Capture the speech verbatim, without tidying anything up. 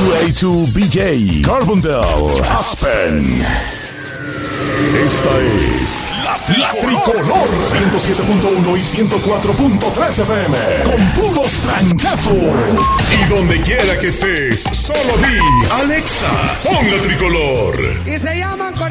dos A dos B J, Carbondale, Aspen. Esta es la, la Tricolor ciento siete punto uno y ciento cuatro punto tres F M con puros trancazos. Y donde quiera que estés, solo di Alexa, pon la Tricolor. Y se llaman